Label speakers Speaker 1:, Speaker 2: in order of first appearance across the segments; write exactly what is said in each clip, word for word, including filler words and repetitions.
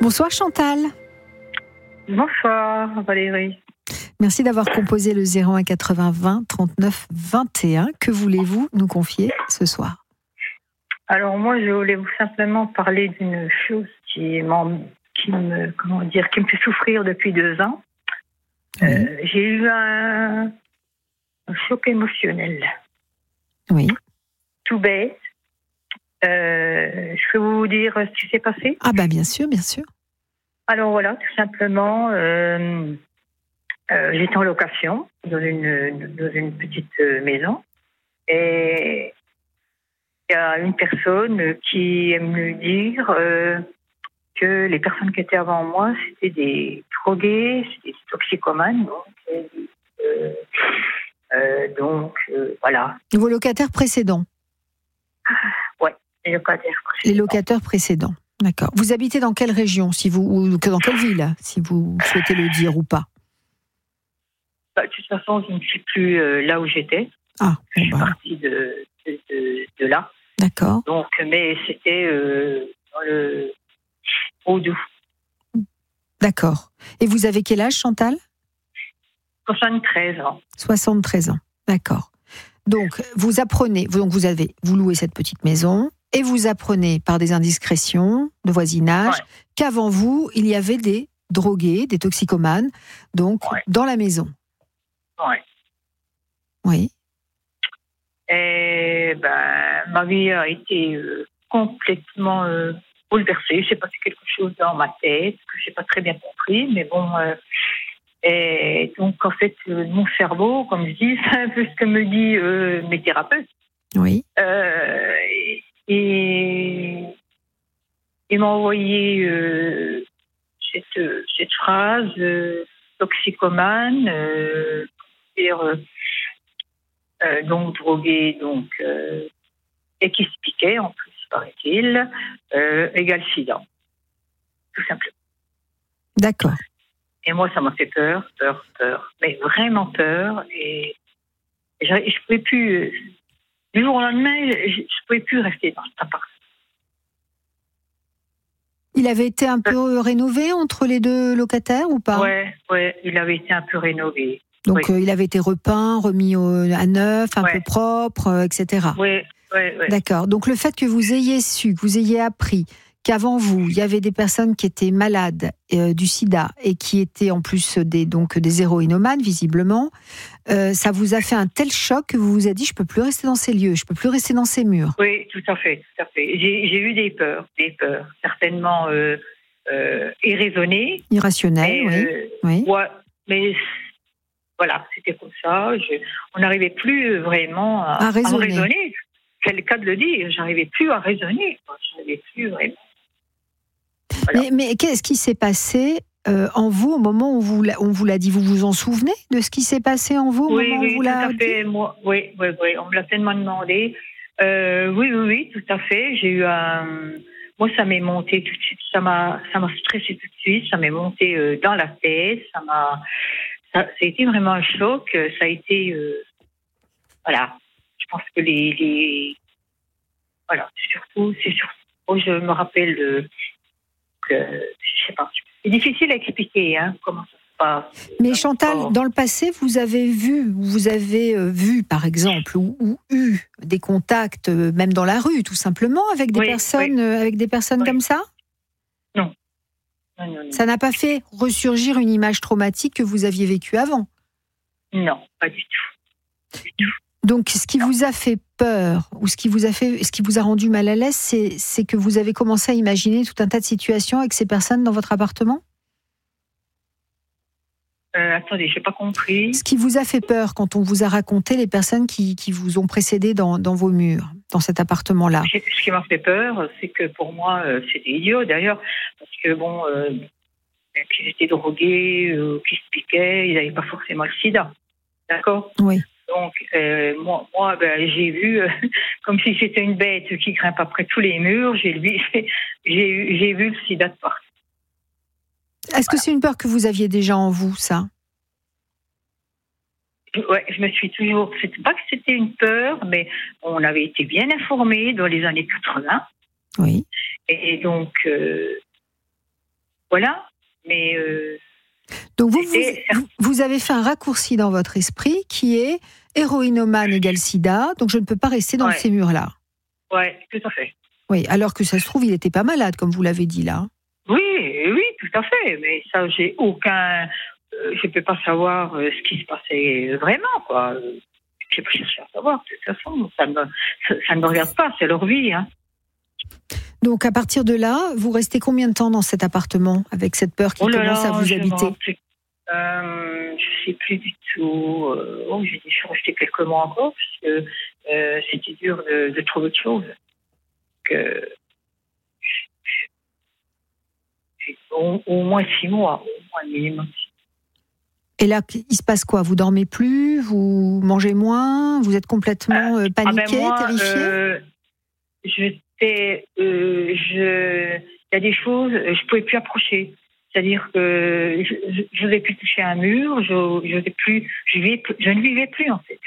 Speaker 1: Bonsoir Chantal.
Speaker 2: Bonsoir Valérie.
Speaker 1: Merci d'avoir composé le zéro un quatre-vingts vingt trente-neuf vingt et un. Que voulez-vous nous confier ce soir?
Speaker 2: Alors moi, je voulais vous simplement parler d'une chose qui, qui me, comment dire, qui me fait souffrir depuis deux ans. Oui. Euh, j'ai eu un, un choc émotionnel.
Speaker 1: Oui.
Speaker 2: Tout bête. Euh, je peux vous dire ce qui s'est passé?
Speaker 1: Ah bah bien sûr, bien sûr.
Speaker 2: Alors voilà, tout simplement, euh, euh, j'étais en location dans une, dans une petite maison et il y a une personne qui aime me dire euh, que les personnes qui étaient avant moi, c'était des drogués, c'était des toxicomanes, donc, euh, euh, donc euh, voilà.
Speaker 1: Vos locataires précédents?
Speaker 2: Oui, les locataires précédents.
Speaker 1: Les locataires précédents. D'accord. Vous habitez dans quelle région, si vous, ou dans quelle ville, si vous souhaitez le dire ou pas?
Speaker 2: Bah, de toute façon, je ne suis plus euh, là où j'étais.
Speaker 1: Ah,
Speaker 2: je suis
Speaker 1: bah.
Speaker 2: partie de, de, de, de là.
Speaker 1: D'accord.
Speaker 2: Donc, mais c'était euh, dans le Haut-Doubs.
Speaker 1: D'accord. Et vous avez quel âge, Chantal?
Speaker 2: soixante-treize ans.
Speaker 1: soixante-treize ans. D'accord. Donc, vous apprenez, donc vous avez, vous louez cette petite maison. Et vous apprenez par des indiscrétions de voisinage ouais. qu'avant vous, il y avait des drogués, des toxicomanes, donc ouais. dans la maison.
Speaker 2: Oui.
Speaker 1: Oui.
Speaker 2: Et ben, ma vie a été euh, complètement euh, bouleversée. Il s'est passé quelque chose dans ma tête que je n'ai pas très bien compris, mais bon. Euh, et donc, en fait, euh, mon cerveau, comme je dis, c'est un peu ce que me disent euh, mes thérapeutes.
Speaker 1: Oui.
Speaker 2: Euh, Et il m'a envoyé euh, cette, cette phrase euh, toxicomane, euh, dire, euh, donc drogué, donc euh, et qui se piquait en plus, paraît-il, euh, égale sida, tout simplement.
Speaker 1: D'accord.
Speaker 2: Et moi, ça m'a fait peur, peur, peur, mais vraiment peur, et, et je ne pouvais plus. Du jour au lendemain, je ne pouvais plus rester dans cet appart.
Speaker 1: Il avait été un peu rénové entre les deux locataires ou pas?
Speaker 2: Oui, ouais, il avait été un peu rénové.
Speaker 1: Donc
Speaker 2: oui.
Speaker 1: euh, il avait été repeint, remis au, à neuf, un
Speaker 2: ouais.
Speaker 1: peu propre, euh, et cetera.
Speaker 2: Oui, oui, oui.
Speaker 1: D'accord. Donc le fait que vous ayez su, que vous ayez appris qu'avant vous, il y avait des personnes qui étaient malades euh, du sida et qui étaient en plus des, donc, des héroïnomanes, visiblement, euh, ça vous a fait un tel choc que vous vous êtes dit, je ne peux plus rester dans ces lieux, je ne peux plus rester dans ces murs.
Speaker 2: Oui, tout à fait. Tout à fait. J'ai, j'ai eu des peurs, des peurs certainement euh, euh, irraisonnées.
Speaker 1: Irrationnelles, oui.
Speaker 2: Euh,
Speaker 1: oui.
Speaker 2: Ouais, mais voilà, c'était comme ça. Je, on n'arrivait plus vraiment à,
Speaker 1: à raisonner.
Speaker 2: à raisonner. C'est le cas de le dire. J'arrivais plus à raisonner. J'arrivais plus vraiment.
Speaker 1: Voilà. Mais, mais qu'est-ce qui s'est passé euh, en vous au moment où vous, on vous l'a dit? Vous vous en souvenez de ce qui s'est passé en vous au
Speaker 2: oui,
Speaker 1: moment
Speaker 2: oui,
Speaker 1: où vous
Speaker 2: tout
Speaker 1: l'a
Speaker 2: à fait.
Speaker 1: dit?
Speaker 2: Moi, oui, oui, oui, on me l'a tellement demandé. Euh, oui, oui, oui, tout à fait. J'ai eu un... Moi, ça m'est monté tout de suite. Ça m'a, ça m'a stressé tout de suite. Ça m'est monté euh, dans la tête. Ça m'a... Ça, ça a été vraiment un choc. Ça a été... Euh... Voilà. Je pense que les... les... Voilà. Surtout, c'est surtout... Oh, je me rappelle de... que... Je sais pas. C'est difficile à expliquer, hein, comment ça se passe.
Speaker 1: Mais Chantal, dans le passé, vous avez vu, vous avez vu, par exemple, ou, ou eu des contacts, même dans la rue, tout simplement, avec des
Speaker 2: oui,
Speaker 1: personnes,
Speaker 2: oui.
Speaker 1: avec des personnes
Speaker 2: oui.
Speaker 1: comme ça?
Speaker 2: Non. Non, non, non.
Speaker 1: Ça n'a pas fait ressurgir une image traumatique que vous aviez vécue avant?
Speaker 2: Non, pas du tout. Du tout.
Speaker 1: Donc, ce qui non. vous a fait peur, ou ce qui vous a fait, ce qui vous a rendu mal à l'aise, c'est, c'est que vous avez commencé à imaginer tout un tas de situations avec ces personnes dans votre appartement?
Speaker 2: Euh, attendez, j'ai pas compris.
Speaker 1: Ce qui vous a fait peur quand on vous a raconté les personnes qui, qui vous ont précédé dans, dans vos murs, dans cet appartement-là?
Speaker 2: Ce qui m'a fait peur, c'est que pour moi, euh, c'était idiot d'ailleurs, parce que bon, euh, qu'ils étaient drogués, euh, qu'ils se piquaient, ils n'avaient pas forcément le sida. D'accord?
Speaker 1: Oui.
Speaker 2: Donc, euh, moi, moi ben, j'ai vu, euh, comme si c'était une bête qui grimpe après tous les murs, j'ai, j'ai, j'ai, j'ai vu le sida de partout.
Speaker 1: Est-ce voilà. que c'est une peur que vous aviez déjà en vous, ça?
Speaker 2: Ouais, je me suis toujours... C'est pas que c'était une peur, mais on avait été bien informés dans les années quatre-vingts.
Speaker 1: Oui.
Speaker 2: Et donc, euh, voilà. Mais euh,
Speaker 1: Donc vous,
Speaker 2: c'était-
Speaker 1: vous, vous avez fait un raccourci dans votre esprit qui est héroïnomane égale sida, donc je ne peux pas rester dans
Speaker 2: Ouais.
Speaker 1: ces murs-là.
Speaker 2: ouais, tout à fait.
Speaker 1: Oui, alors que ça se trouve, il n'était pas malade, comme vous l'avez dit là.
Speaker 2: Oui, oui, tout à fait. Mais ça, j'ai aucun. euh, je ne peux pas savoir euh, ce qui se passait vraiment, quoi. Euh, Je n'ai pas cherché à savoir, de toute façon. Ça, me, ça, ça ne me regarde pas, c'est leur vie. Hein.
Speaker 1: Donc à partir de là, vous restez combien de temps dans cet appartement avec cette peur qui
Speaker 2: Oh là
Speaker 1: commence
Speaker 2: là,
Speaker 1: à vous
Speaker 2: je me
Speaker 1: habiter?
Speaker 2: rappelle plus. Euh, je ne sais plus du tout. Euh, oh, j'ai dit, je suis restée quelques mois encore, parce que euh, c'était dur de, de trouver autre chose. Que, au, au moins six mois, au moins minimum.
Speaker 1: Et là, il se passe quoi? Vous dormez plus? Vous mangez moins? Vous êtes complètement euh,
Speaker 2: Ah ben
Speaker 1: paniqué,
Speaker 2: moi,
Speaker 1: terrifié?
Speaker 2: euh, j'étais, euh, je, il y a des choses, je pouvais plus approcher. C'est-à-dire que je n'osais plus toucher un mur, je, je, plus, je, vivais, je ne vivais plus en fait.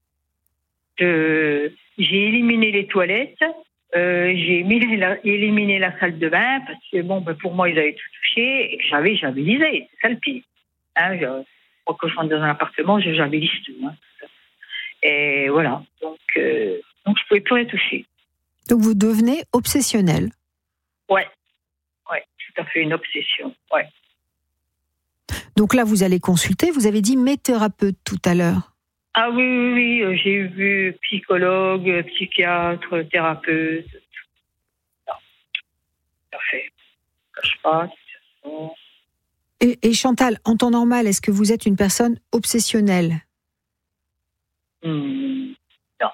Speaker 2: Je, j'ai éliminé les toilettes, euh, j'ai éliminé la, éliminé la salle de bain parce que bon, ben pour moi ils avaient tout touché et que j'avais javelisé, c'est ça le pire. Hein, je, moi, quand je rentre dans un appartement, je javelise tout. Hein. Et voilà, donc, euh, donc je ne pouvais plus les toucher.
Speaker 1: Donc vous devenez obsessionnel.
Speaker 2: Ouais, ouais, tout à fait une obsession. Ouais.
Speaker 1: Donc là, vous allez consulter. Vous avez dit mes thérapeutes tout à l'heure.
Speaker 2: Ah oui, oui, oui, euh, j'ai vu psychologue, psychiatre, thérapeute. Non, tout à fait. Je ne cache pas. De toute façon.
Speaker 1: Et, et Chantal, en temps normal, est-ce que vous êtes une personne obsessionnelle?
Speaker 2: Hmm, non.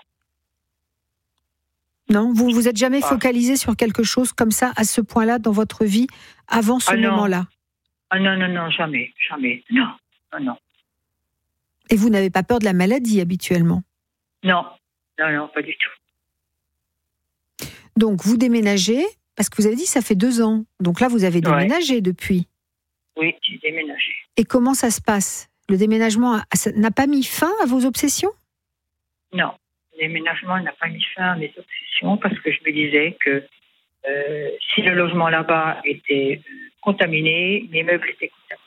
Speaker 1: Non, vous vous êtes jamais
Speaker 2: Ah.
Speaker 1: focalisé sur quelque chose comme ça à ce point-là dans votre vie avant ce
Speaker 2: Ah non.
Speaker 1: moment-là?
Speaker 2: Ah non, non, non, jamais, jamais. Non, non, non.
Speaker 1: Et vous n'avez pas peur de la maladie habituellement?
Speaker 2: Non, non, non, pas du tout.
Speaker 1: Donc vous déménagez, parce que vous avez dit ça fait deux ans. Donc là, vous avez déménagé ouais. depuis.
Speaker 2: Oui, j'ai déménagé.
Speaker 1: Et comment ça se passe? Le déménagement ça n'a pas mis fin à vos obsessions?
Speaker 2: Non, le déménagement n'a pas mis fin à mes obsessions parce que je me disais que euh, si le logement là-bas était contaminé, mes meubles étaient contaminés.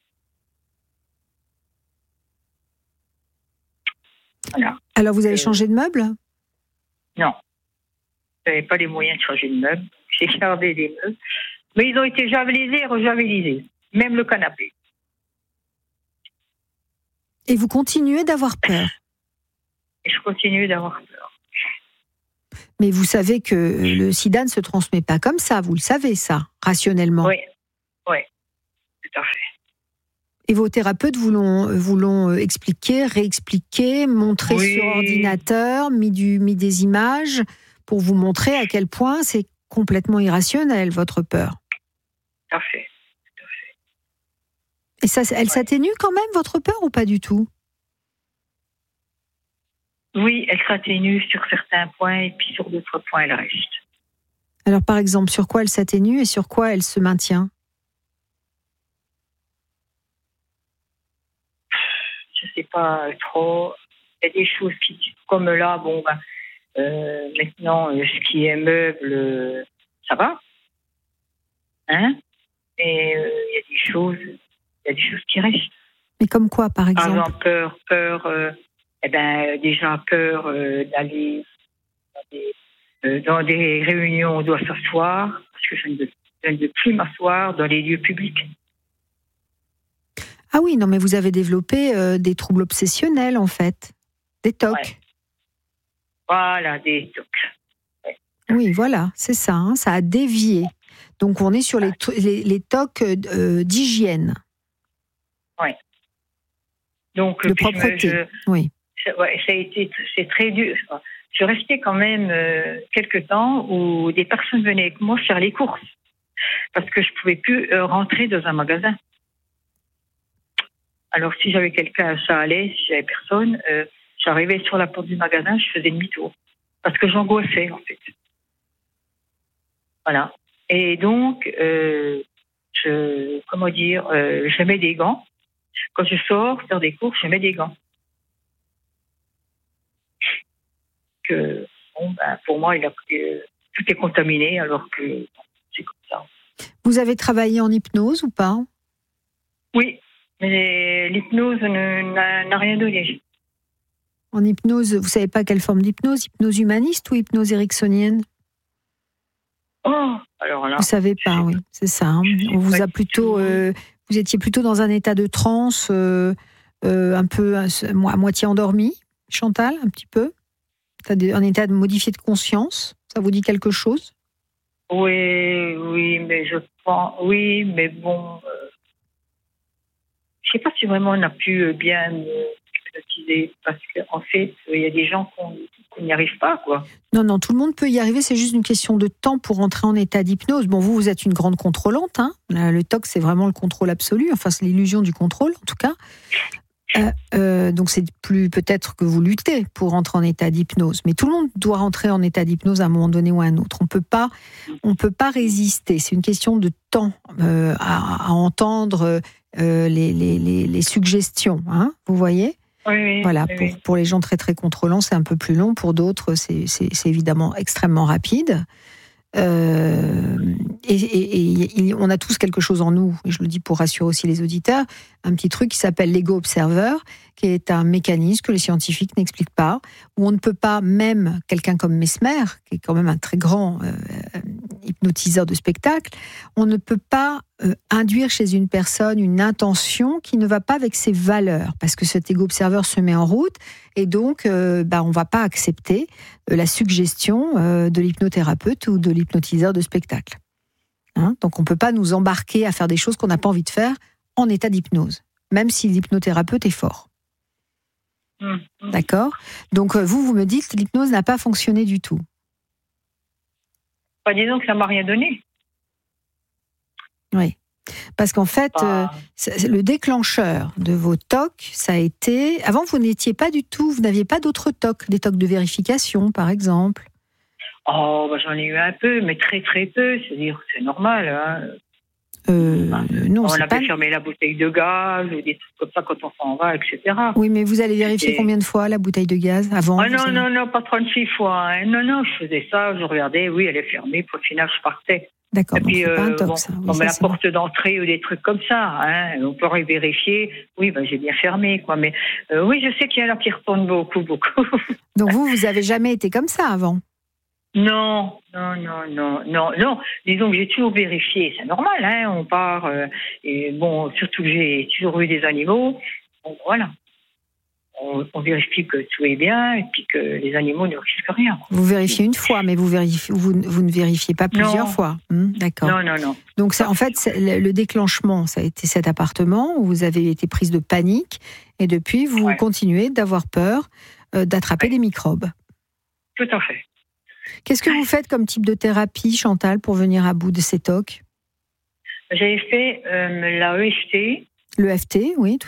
Speaker 2: Voilà.
Speaker 1: Alors vous avez euh, changé de meubles?
Speaker 2: Non, je n'avais pas les moyens de changer de meubles. J'ai gardé des meubles, mais ils ont été javelisés et rejavelisés, même le canapé.
Speaker 1: Et vous continuez d'avoir peur?
Speaker 2: Et je continue d'avoir peur.
Speaker 1: Mais vous savez que le sida ne se transmet pas comme ça, vous le savez ça, rationnellement.
Speaker 2: Oui, oui, tout à fait.
Speaker 1: Et vos thérapeutes vous l'ont, vous l'ont expliqué, réexpliqué, montré oui. sur ordinateur, mis, du, mis des images pour vous montrer à quel point c'est complètement irrationnel, votre peur.
Speaker 2: Tout à fait. Tout à fait.
Speaker 1: Et ça, elle ouais. s'atténue quand même, votre peur, ou pas du tout?
Speaker 2: Oui, elle s'atténue sur certains points et puis sur d'autres points, elle reste.
Speaker 1: Alors, par exemple, sur quoi elle s'atténue et sur quoi elle se maintient?
Speaker 2: Je ne sais pas trop. Il y a des choses qui, comme là, bon, ben, euh, maintenant, ce qui est meuble, euh, ça va. Hein? Et euh, il y a des choses, il y a des choses qui restent.
Speaker 1: Mais comme quoi, par exemple?
Speaker 2: Par exemple, peur, peur, euh, eh ben, déjà peur euh, d'aller dans des, euh, dans des réunions où on doit s'asseoir, parce que je ne veux, je ne veux plus m'asseoir dans les lieux publics.
Speaker 1: Ah oui, non, mais vous avez développé euh, des troubles obsessionnels, en fait. Des tocs. Ouais.
Speaker 2: Voilà, des tocs. Ouais.
Speaker 1: Oui, voilà, c'est ça, hein, ça a dévié. Donc, on est sur les, les, les tocs euh, d'hygiène.
Speaker 2: Oui. Donc,
Speaker 1: de propreté, je, oui.
Speaker 2: Ça, ouais, ça a été, c'est très dur. Je restais quand même euh, quelques temps où des personnes venaient avec moi faire les courses. Parce que je ne pouvais plus euh, rentrer dans un magasin. Alors, si j'avais quelqu'un, ça allait. Si j'avais personne, euh, j'arrivais sur la porte du magasin, je faisais demi-tour. Parce que j'angoissais, en fait. Voilà. Et donc, euh, je, comment dire, euh, je mets des gants. Quand je sors faire des courses, je mets des gants. Que, bon, ben, pour moi, il a, euh, tout est contaminé, alors que bon, c'est comme ça.
Speaker 1: Vous avez travaillé en hypnose ou pas?
Speaker 2: Oui, mais l'hypnose ne- n'a, n'a rien donné.
Speaker 1: En hypnose, vous savez pas quelle forme d'hypnose? Hypnose humaniste ou hypnose ericksonienne?
Speaker 2: Oh, alors là.
Speaker 1: Vous savez pas, oui, c'est ça. Hein. On vous a plutôt, euh, vous étiez plutôt dans un état de transe, euh, euh, un peu à moitié endormi, Chantal, un petit peu. Un état de modifié de conscience. Ça vous dit quelque chose?
Speaker 2: Oui, oui, mais je pense, oui, mais bon, euh, je sais pas si vraiment on a pu bien me hypnotiser, parce qu'en fait, il y a des gens qu'on, qu'on n'y arrive pas, quoi.
Speaker 1: Non, non, tout le monde peut y arriver, c'est juste une question de temps pour entrer en état d'hypnose. Bon, vous, vous êtes une grande contrôlante, hein. Le T O C, c'est vraiment le contrôle absolu, enfin, c'est l'illusion du contrôle, en tout cas. Euh, euh, donc c'est plus peut-être que vous luttez pour entrer en état d'hypnose, mais tout le monde doit rentrer en état d'hypnose à un moment donné ou à un autre. On peut pas, on peut pas résister. C'est une question de temps euh, à, à entendre euh, les, les, les, les suggestions. Hein, vous voyez?
Speaker 2: Oui, oui,
Speaker 1: voilà.
Speaker 2: oui,
Speaker 1: Pour,
Speaker 2: oui.
Speaker 1: pour les gens très très contrôlants, c'est un peu plus long. Pour d'autres, c'est, c'est, c'est évidemment extrêmement rapide. Euh, et, et, et on a tous quelque chose en nous, et je le dis pour rassurer aussi les auditeurs, un petit truc qui s'appelle l'ego observeur, qui est un mécanisme que les scientifiques n'expliquent pas, où on ne peut pas, même quelqu'un comme Mesmer, qui est quand même un très grand euh, hypnotiseur de spectacle, on ne peut pas euh, induire chez une personne une intention qui ne va pas avec ses valeurs, parce que cet ego observeur se met en route, et donc euh, bah, on ne va pas accepter euh, la suggestion euh, de l'hypnothérapeute ou de l'hypnotiseur de spectacle. Hein, donc on ne peut pas nous embarquer à faire des choses qu'on n'a pas envie de faire en état d'hypnose, même si l'hypnothérapeute est fort.
Speaker 2: Mmh.
Speaker 1: D'accord? Donc vous, vous me dites que l'hypnose n'a pas fonctionné du tout.
Speaker 2: Bah, disons que ça m'a rien donné.
Speaker 1: Oui. Parce qu'en fait,
Speaker 2: Ah.
Speaker 1: euh, le déclencheur de vos T O C, ça a été... Avant, vous n'étiez pas du tout, vous n'aviez pas d'autres T O C, des T O C de vérification, par exemple.
Speaker 2: Oh, bah, j'en ai eu un peu, mais très très peu. C'est-à-dire que c'est normal. Hein.
Speaker 1: Euh,
Speaker 2: Enfin,
Speaker 1: non,
Speaker 2: on
Speaker 1: c'est
Speaker 2: avait
Speaker 1: pas...
Speaker 2: fermé la bouteille de gaz, ou des trucs comme ça quand on s'en va, et cetera.
Speaker 1: Oui, mais vous allez vérifier
Speaker 2: C'était...
Speaker 1: combien de fois la bouteille de gaz avant?
Speaker 2: Ah non,
Speaker 1: allez...
Speaker 2: non, non, pas trente-six fois. Hein. Non, non, je faisais ça, je regardais, oui, elle est fermée, puis au final, je partais.
Speaker 1: D'accord,
Speaker 2: et
Speaker 1: donc
Speaker 2: puis,
Speaker 1: c'est
Speaker 2: euh,
Speaker 1: pas un T O C,
Speaker 2: bon,
Speaker 1: ça. Oui,
Speaker 2: comme
Speaker 1: ça,
Speaker 2: la
Speaker 1: c'est
Speaker 2: porte
Speaker 1: bon.
Speaker 2: d'entrée ou des trucs comme ça, hein, on peut vérifier. Oui, ben, j'ai bien fermé, quoi. Mais euh, oui, je sais qu'il y en a qui retournent beaucoup, beaucoup.
Speaker 1: Donc vous, vous avez jamais été comme ça avant?
Speaker 2: Non, non, non, non, non, non. Disons que j'ai toujours vérifié. C'est normal, hein. On part. Euh, et bon, surtout que j'ai toujours eu des animaux. Bon, voilà. On, on vérifie que tout est bien et puis que les animaux ne risquent rien.
Speaker 1: Vous vérifiez une fois, mais vous, vérifiez, vous, vous ne vérifiez pas plusieurs
Speaker 2: non.
Speaker 1: fois. Hum, d'accord.
Speaker 2: Non, non, non.
Speaker 1: Donc, ça, en fait, le déclenchement, ça a été cet appartement où vous avez été prise de panique et depuis, vous
Speaker 2: ouais.
Speaker 1: continuez d'avoir peur euh, d'attraper
Speaker 2: ouais.
Speaker 1: des microbes.
Speaker 2: Tout à fait.
Speaker 1: Qu'est-ce que vous faites comme type de thérapie, Chantal, pour venir à bout de ces T O C?
Speaker 2: J'avais fait euh, la E F T.
Speaker 1: Le F T, oui, tout